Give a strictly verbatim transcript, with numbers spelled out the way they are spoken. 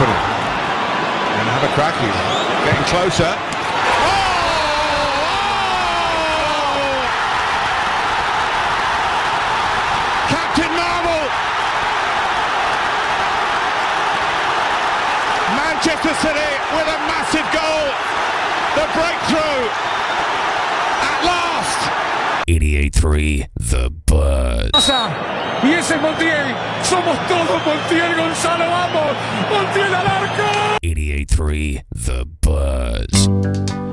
happening. And have a crack here. Getting closer. Captain Marvel! Manchester City with a massive goal. The breakthrough at last. eighty-eight three The Buzz. Y ese es Montiel. Somos todos Montiel, Gonzalo, vamos. Montiel al arco. eighty-eight three The Buzz.